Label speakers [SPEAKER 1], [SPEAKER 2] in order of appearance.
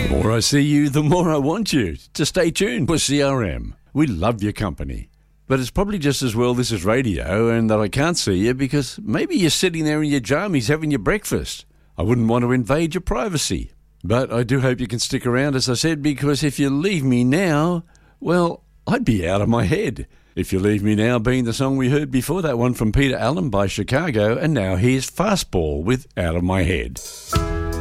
[SPEAKER 1] The more I see you, the more I want you to stay tuned with CRM. We love your company. But it's probably just as well this is radio and that I can't see you because maybe you're sitting there in your jammies having your breakfast. I wouldn't want to invade your privacy. But I do hope you can stick around, as I said, because if you leave me now, well, I'd be out of my head. If You Leave Me Now being the song we heard before, that one from Peter Allen by Chicago, and now here's Fastball with Out of My Head.